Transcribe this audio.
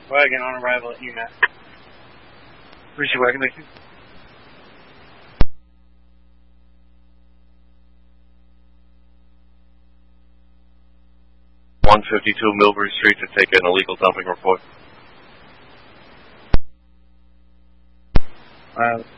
Wagon on arrival at UNET. Where's your wagon, thank you? .152 Millbury Street to take an illegal dumping report.